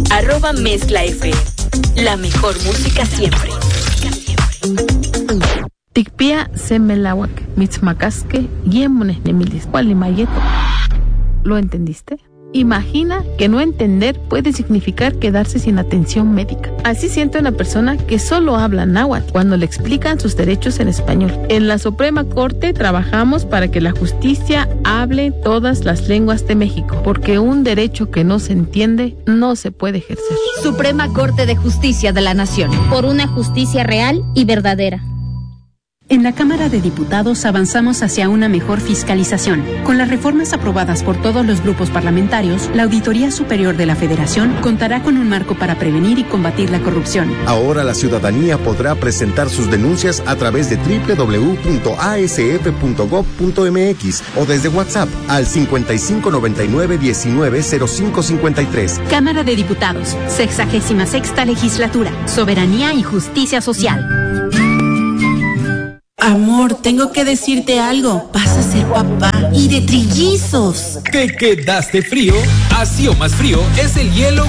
@mezclafm. La mejor música siempre. Tikpia semelawak, mitzmacasque, yemones nemilis, cualimayeto. ¿Lo entendiste? Imagina que no entender puede significar quedarse sin atención médica. Así siente una persona que solo habla náhuatl cuando le explican sus derechos en español. En la Suprema Corte trabajamos para que la justicia hable todas las lenguas de México, porque un derecho que no se entiende no se puede ejercer. Suprema Corte de Justicia de la Nación. Por una justicia real y verdadera. En la Cámara de Diputados avanzamos hacia una mejor fiscalización. Con las reformas aprobadas por todos los grupos parlamentarios, la Auditoría Superior de la Federación contará con un marco para prevenir y combatir la corrupción. Ahora la ciudadanía podrá presentar sus denuncias a través de www.asf.gov.mx o desde WhatsApp al 5599-190553. Cámara de Diputados, 66ª Legislatura, Soberanía y Justicia Social. Amor, tengo que decirte algo. Vas a ser papá y de trillizos. ¿Te quedaste frío? Así o más frío es el hielo